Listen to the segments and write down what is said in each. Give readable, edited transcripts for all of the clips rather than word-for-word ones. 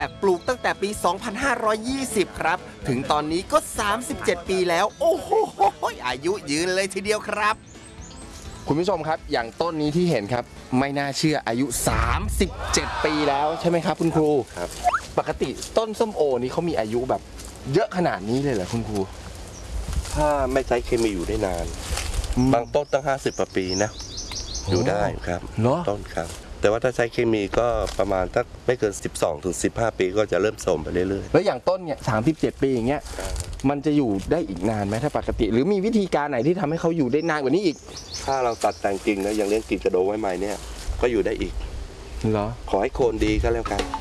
ปลูกตั้งแต่ปี 2520 ครับถึงตอนนี้ก็ 37 ปีแล้วโอ้โหอายุยืนเลยทีเดียวครับคุณผู้ชมครับอย่างต้นนี้ที่เห็นครับไม่น่าเชื่ออายุ 37 ปีแล้วใช่ไหมครับคุณครูครับปกติต้นส้มโอนี้เขามีอายุแบบเยอะขนาดนี้เลยเหรอคุณครูถ้าไม่ใช้เคมีอยู่ได้นานบางต้นตั้ง50 กว่าปีนะอยู่ได้ครับต้นครับแต่ว่าถ้าใช้เคมีก็ประมาณสักไม่เกิน12 ถึง 15 ปีก็จะเริ่มโทรมไปเรื่อยๆแล้วอย่างต้นเนี่ย37 ปีอย่างเงี้ยมันจะอยู่ได้อีกนานไหมถ้าปกติหรือมีวิธีการไหนที่ทำให้เขาอยู่ได้นานกว่านี้อีกถ้าเราตัดแต่งกิ่งนะยังเลี้ยงกิ่งกระโดงไว้ใหม่เนี่ยก็อยู่ได้อีกเหรอขอให้โคนดีก็แล้วกัน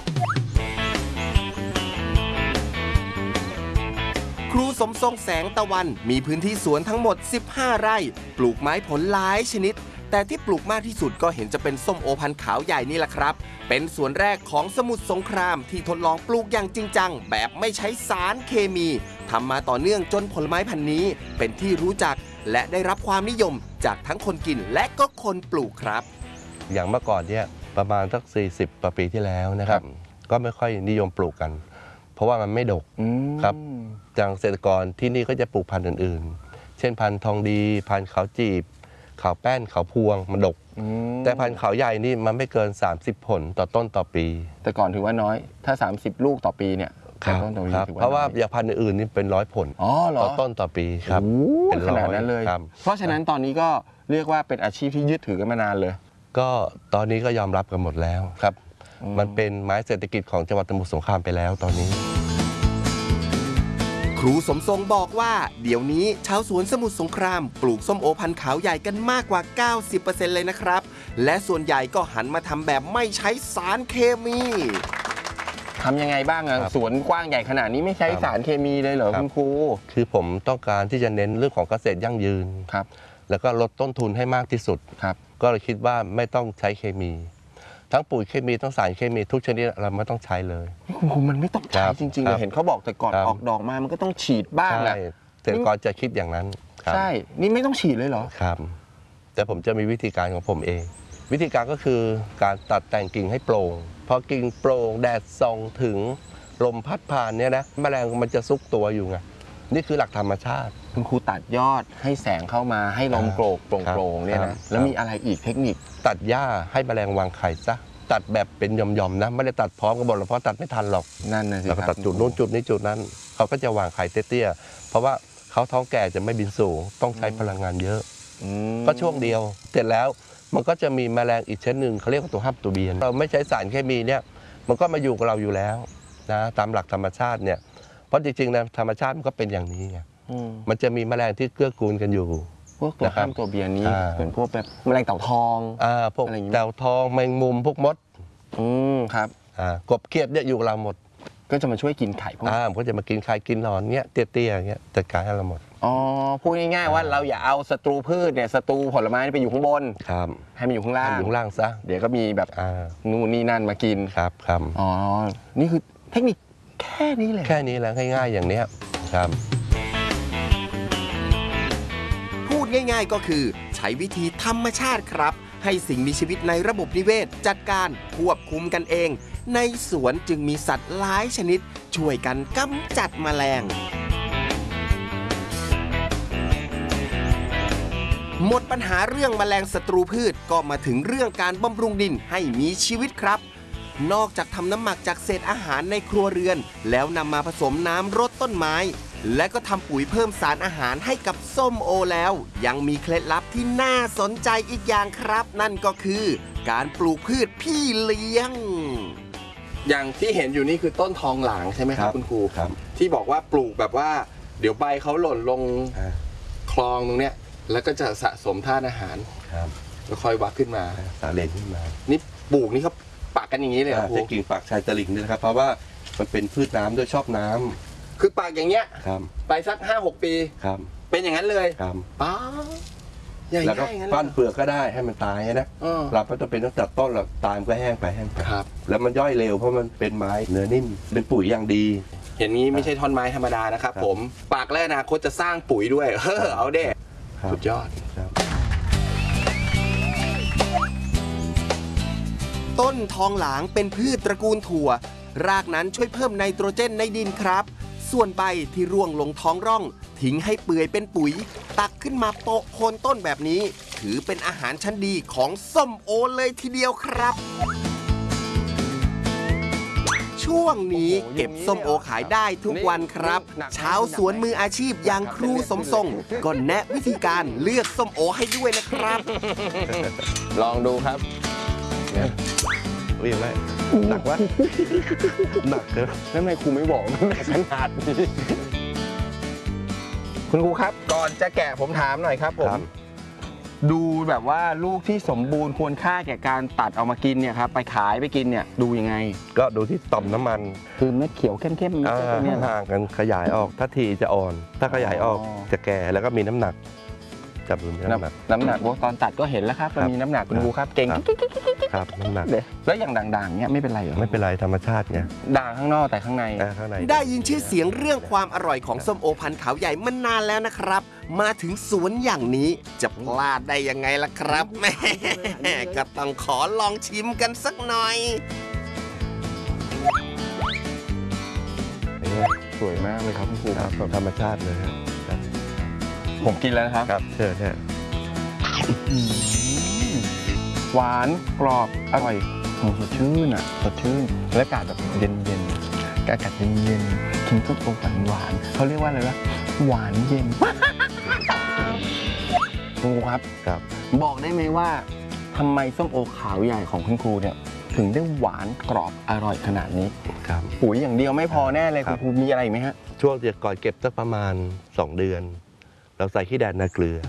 ครูสมทรงแสงตะวันมีพื้นที่สวนทั้งหมด15 ไร่ปลูกไม้ผลหลายชนิดแต่ที่ปลูกมากที่สุดก็เห็นจะเป็นส้มโอพันธุ์ขาวใหญ่นี่แหละครับเป็นสวนแรกของสมุทรสงครามที่ทดลองปลูกอย่างจริงจังแบบไม่ใช้สารเคมีทำมาต่อเนื่องจนผลไม้พันธุ์นี้เป็นที่รู้จักและได้รับความนิยมจากทั้งคนกินและก็คนปลูกครับอย่างเมื่อก่อนเนี่ยประมาณสัก40 กว่าปีที่แล้วนะครับก็ไม่ค่อยนิยมปลูกกันเพราะว่ามันไม่ดกครับอย่างเกษตรกรที่นี่ก็จะปลูกพันธุ์อื่นๆเช่นพันธุ์ทองดีพันธุ์ขาวจีบขาวแป้นขาวพวงมันดกแต่พันธุ์ขาวใหญ่นี่มันไม่เกิน30 ผลต่อต้นต่อปีแต่ก่อนถือว่าน้อยถ้า30 ลูกต่อปีเนี่ยครับเพราะว่าอย่างพันธุ์อื่นนี่เป็น100 ผลต่อต้นต่อปีครับเป็นขนาดนั้นเลยเพราะฉะนั้นตอนนี้ก็เรียกว่าเป็นอาชีพที่ยึดถือกันมานานเลยก็ตอนนี้ก็ยอมรับกันหมดแล้วครับมันเป็นไม้เศรษฐกิจของจังหวัดสมุทรสงครามไปแล้วตอนนี้ครูสมทรงบอกว่าเดี๋ยวนี้ชาวสวนสมุทรสงครามปลูกส้มโอพันธุ์ขาวใหญ่กันมากกว่า 90% เลยนะครับและส่วนใหญ่ก็หันมาทำแบบไม่ใช้สารเคมีทำยังไงบ้างอ่ะสวนกว้างใหญ่ขนาดนี้ไม่ใช้สารเคมีเลยเหรอคุณครูคือผมต้องการที่จะเน้นเรื่องของเกษตรยั่งยืนครับแล้วก็ลดต้นทุนให้มากที่สุดครับก็เลยคิดว่าไม่ต้องใช้เคมีทั้งปุ๋ยเคมีทั้งสารเคมีทุกชนิดเราไม่ต้องใช้เลยคุณครูมันไม่ต้องใช้จริงๆเห็นเขาบอกแต่ก่อนออกดอกมามันก็ต้องฉีดบ้างแหละเกษตรกรจะคิดอย่างนั้นใช่นี่ไม่ต้องฉีดเลยเหรอครับแต่ผมจะมีวิธีการของผมเองวิธีการก็คือการตัดแต่งกิ่งให้โปร่งพอกิ่งโปร่งแดดส่องถึงลมพัดผ่านเนี่ยนะแมลงมันจะซุกตัวอยู่ไงนี่คือหลักธรรมชาติคุณครูตัดยอดให้แสงเข้ามาให้ลมโกรกโปร่งๆเนี่ยนะแล้วมีอะไรอีกเทคนิคตัดหญ้าให้แมลงวางไข่ซะตัดแบบเป็นหย่อมๆนะไม่ได้ตัดพร้อมกันหมดหรอกเพราะตัดไม่ทันหรอกนั่นนะสิเราก็ตัดจุดนู้นจุดนี้จุดนั้นเขาก็จะวางไข่เตี้ยๆเพราะว่าเขาท้องแก่จะไม่บินสูงต้องใช้พลังงานเยอะก็ช่วงเดียวเสร็จแล้วมันก็จะมีแมลงอีกชนิดหนึ่งเขาเรียกว่าตัวฮับตัวเบียนเราไม่ใช้สารเคมีเนี่ยมันก็มาอยู่กับเราอยู่แล้วนะตามหลักธรรมชาติเนี่ยเพราะจริงๆนะธรรมชาติมันก็เป็นอย่างนี้ไงมันจะมีแมลงที่เกื้อกูลกันอยู่พวกตัวฮับตัวเบียนนี้เหมือนพวกแบบแมลงเต่าทองพวกเต่าทองแมงมุมพวกมดครับกบเขียดเนี่ยอยู่กับเราหมดก็จะมาช่วยกินไข่พวกมันก็จะมากินไข่กินหนอนเงี้ยเตี้ยๆเงี้ยจัดการให้เราหมดพูดง่ายๆว่าเราอย่าเอาศัตรูพืชเนี่ยศัตรูผลไม้ไปอยู่ข้างบนครับให้มันอยู่ข้างล่างอยู่ข้างล่างซะเดี๋ยวก็มีแบบนู่นนี่นั่นมากินครับนี่คือเทคนิคแค่นี้เลยแค่นี้แหละง่ายๆอย่างเนี้ยครับพูดง่ายๆก็คือใช้วิธีธรรมชาติครับให้สิ่งมีชีวิตในระบบนิเวศจัดการควบคุมกันเองในสวนจึงมีสัตว์หลายชนิดช่วยกันกำจัดแมลงหมดปัญหาเรื่องแมลงศัตรูพืชก็มาถึงเรื่องการบำรุงดินให้มีชีวิตครับนอกจากทำน้ำหมักจากเศษอาหารในครัวเรือนแล้วนำมาผสมน้ำรดต้นไม้และก็ทำปุ๋ยเพิ่มสารอาหารให้กับส้มโอแล้วยังมีเคล็ดลับที่น่าสนใจอีกอย่างครับนั่นก็คือการปลูกพืชพี่เลี้ยงอย่างที่เห็นอยู่นี่คือต้นทองหลางใช่ไหมครับคุณครูครับที่บอกว่าปลูกแบบว่าเดี๋ยวใบเขาหล่นลงคลองตรงเนี้ยแล้วก็จะสะสมธาตุอาหารแล้วค่อยวัดขึ้นมาสาเลนขึ้นมานี่ปลูกนี่เขาปักกันอย่างนี้เลยใช้กิ่งปักชายตลิ่งนี่นะครับเพราะว่ามันเป็นพืชน้ำด้วยชอบน้ำคือปักอย่างเงี้ยไปสัก 5-6 ปีเป็นอย่างนั้นเลยป้าแล้วก็ปั้นเปลือกก็ได้ให้มันตายนะเราไม่ต้องเป็นต้องตัดต้นหรอกตายมันก็แห้งไปแล้วมันย่อยเร็วเพราะมันเป็นไม้เนื้อนิ่มเป็นปุ๋ยอย่างดีเห็นงี้ไม่ใช่ท่อนไม้ธรรมดานะครับผมปักแล้วอนาคตจะสร้างปุ๋ยด้วยเอาเด้สุดยอดต้นทองหลางเป็นพืชตระกูลถั่วรากนั้นช่วยเพิ่มไนโตรเจนในดินครับส่วนใบที่ร่วงลงท้องร่องทิ้งให้เปื่อยเป็นปุ๋ยตักขึ้นมาโปะโคนต้นแบบนี้ถือเป็นอาหารชั้นดีของส้มโอเลยทีเดียวครับช่วงนี้เก็บส้มโอขายได้ทุกวันครับชาวสวนมืออาชีพอย่างครูสมทรงก็แนะวิธีการเลือกส้มโอให้ด้วยนะครับลองดูครับเรียกได้หนักวะหนักเกินแล้วทำไมครูไม่บอกมันหนักขนาดนี้คุณครูครับก่อนจะแกะผมถามหน่อยครับผมดูแบบว่าลูกที่สมบูรณ์ควรค่าแก่การตัดเอามากินเนี่ยครับไปขายไปกินเนี่ยดูยังไงก็ดูที่ต่อมน้ำมันคือเม็ดเขียวเข้มๆตรงนี้ห่างกันขยายออกถ้าทีจะอ่อนถ้าขยายออกจะแก่แล้วก็มีน้ำหนักจับดูมีน้ำหนักตอนตัดก็เห็นแล้วครับมันมีน้ำหนักคุณครูครับเก่งครับน้ำหนักแล้วอย่างด่างๆเนี่ยไม่เป็นไรเหรอไม่เป็นไรธรรมชาติไงด่างข้างนอกแต่ข้างในได้ยินชื่อเสียงเรื่องความอร่อยของส้มโอพันธุ์เขาใหญ่มานานแล้วนะครับมาถึงสวนอย่างนี้จะพลาดได้ยังไงล่ะครับแม่ก็ต้องขอลองชิมกันสักหน่อยสวยมากเลยครับคุณครูครับธรรมชาติเลยครับผมกินแล้วนะครับครับเชิญเนี่ยหวานกรอบอร่อยสดชื่นอ่ะสดชื่นและอากาศแบบเย็นๆอากาศเย็นๆกินส้มโอหวานเขาเรียกว่าอะไรวะหวานเย็นครูครับบอกได้ไหมว่าทำไมส้มโอขาวใหญ่ของคุณครูเนี่ยถึงได้หวานกรอบอร่อยขนาดนี้ครับปุ๋ยอย่างเดียวไม่พอแน่เลยคุณครูมีอะไรไหมฮะช่วงก่อนเก็บสักประมาณ2 เดือนเราใส่ขี้แดดนาเกลือ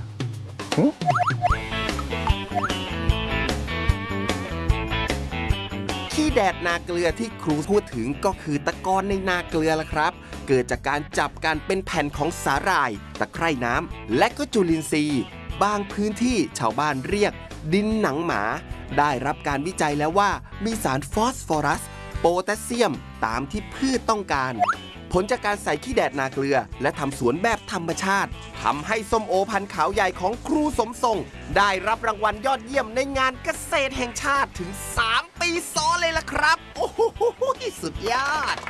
ขี้แดดนาเกลือที่ครูพูดถึงก็คือตะกอนในนาเกลือละครับเกิดจากการจับกันเป็นแผ่นของสาหร่ายตะไคร่น้ำและก็จุลินทรีย์บางพื้นที่ชาวบ้านเรียกดินหนังหมาได้รับการวิจัยแล้วว่ามีสารฟอสฟอรัสโพแทสเซียมตามที่พืชต้องการผลจากการใส่ขี้แดดนาเกลือและทำสวนแบบธรรมชาติทำให้ส้มโอพันธุ์ขาวใหญ่ของครูสมทรงได้รับรางวัลยอดเยี่ยมในงานเกษตรแห่งชาติถึง3 ปีซ้อนเลยล่ะครับโอ้โหสุดยอด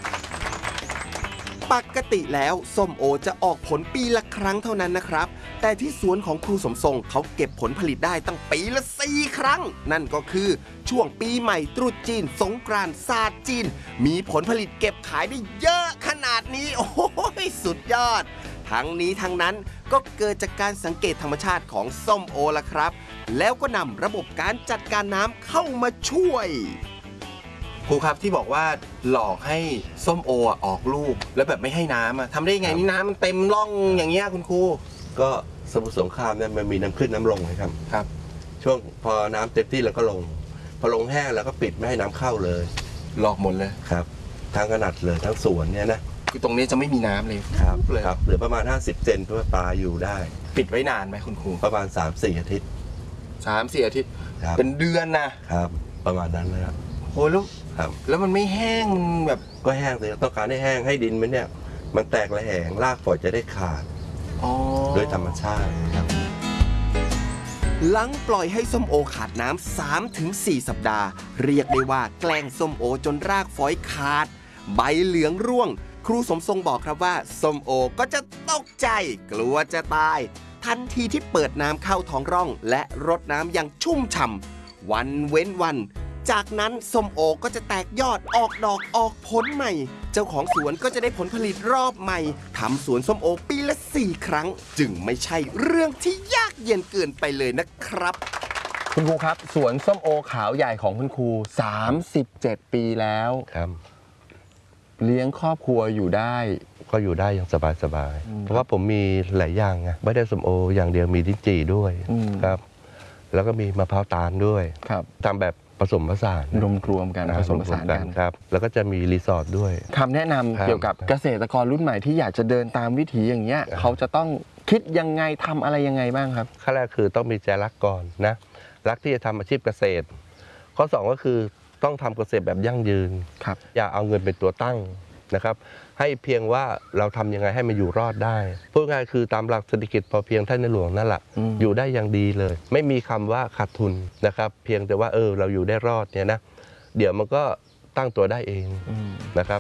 ปกติแล้วส้มโอจะออกผลปีละครั้งเท่านั้นนะครับแต่ที่สวนของครูสมทรงเขาเก็บผลผลิตได้ตั้งปีละ4 ครั้งนั่นก็คือช่วงปีใหม่ตรุษจีนสงกรานต์ศาสตร์จีนมีผลผลิตเก็บขายได้เยอะขนาดนี้โอ้โหสุดยอดทั้งนี้ทั้งนั้นก็เกิดจากการสังเกตธรรมชาติของส้มโอล่ะครับแล้วก็นำระบบการจัดการน้ำเข้ามาช่วยครูครับที่บอกว่าหลอกให้ส้มโอออกลูกแล้วแบบไม่ให้น้ำทำได้ยังไงนี่น้ำมันเต็มร่องอย่างเงี้ยคุณครูก็สมุทรสงครามเนี่ยมันมีน้ำขึ้นน้ำลงครับช่วงพอน้ำเต็มที่แล้วก็ลงพอลงแห้งแล้วก็ปิดไม่ให้น้ำเข้าเลยหลอกหมดเลยครับทั้งขนาดเลยทั้งสวนเนี่ยนะคือตรงนี้จะไม่มีน้ำเลยครับเลยครับเหลือประมาณ50 เซนเพื่อปลาอยู่ได้ปิดไว้นานไหมคุณครูประมาณ 3-4 อาทิตย์ 3-4 อาทิตย์เป็นเดือนนะครับประมาณนั้นนะครับโอ้แล้วมันไม่แห้งมันแบบก็แห้งเลยต้องการให้แห้งให้ดินมันเนี่ยมันแตกระแหงรากฝอยจะได้ขาดโดยธรรมชาติครับหลังปล่อยให้ส้มโอขาดน้ำ 3-4 สัปดาห์เรียกได้ว่าแกล้งส้มโอจนรากฝอยขาดใบเหลืองร่วงครูสมทรงบอกครับว่าส้มโอก็จะตกใจกลัวจะตายทันทีที่เปิดน้ำเข้าท้องร่องและรดน้ำอย่างชุ่มฉ่ำวันเว้นวันจากนั้นส้มโอก็จะแตกยอดออกดอกออกผลใหม่เจ้าของสวนก็จะได้ผลผลิตรอบใหม่ทำสวนส้มโอปีละ4 ครั้งจึงไม่ใช่เรื่องที่ยากเย็นเกินไปเลยนะครับคุณครูครับสวนส้มโอขาวใหญ่ของคุณครู37 ปีแล้วครับเลี้ยงครอบครัวอยู่ได้ก็อยู่ได้อย่างสบายๆเพราะว่าผมมีหลายอย่างไงไม่ได้ส้มโออย่างเดียวมีลิ้นจี่ด้วยครับแล้วก็มีมะพร้าวตาลด้วยครับทำแบบผสมผสานรวมกันผสมผสานกันครับแล้วก็จะมีรีสอร์ทด้วยคำแนะนำเกี่ยวกับเกษตรกรรุ่นใหม่ที่อยากจะเดินตามวิถีอย่างเงี้ยเขาจะต้องคิดยังไงทำอะไรยังไงบ้างครับขั้นแรกคือต้องมีใจรักก่อนนะรักที่จะทำอาชีพเกษตรข้อ2ก็คือต้องทำเกษตรแบบยั่งยืนอย่าเอาเงินเป็นตัวตั้งนะครับให้เพียงว่าเราทำยังไงให้มันอยู่รอดได้พูดง่ายคือตามหลักเศรษฐกิจพอเพียงท่านในหลวงนั่นแหละอยู่ได้อย่างดีเลยไม่มีคำว่าขาดทุนนะครับเพียงแต่ว่าเราอยู่ได้รอดเนี่ยนะเดี๋ยวมันก็ตั้งตัวได้เองอืมนะครับ